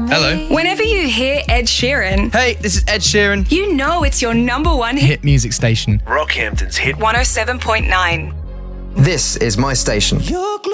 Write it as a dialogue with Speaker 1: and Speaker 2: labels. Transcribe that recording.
Speaker 1: Hello.
Speaker 2: Whenever you hear Ed Sheeran,
Speaker 1: Hey, this is Ed Sheeran.
Speaker 2: you know it's your number one hit.
Speaker 1: Hit music station.
Speaker 3: Rockhampton's hit
Speaker 2: 107.9.
Speaker 4: This is my station.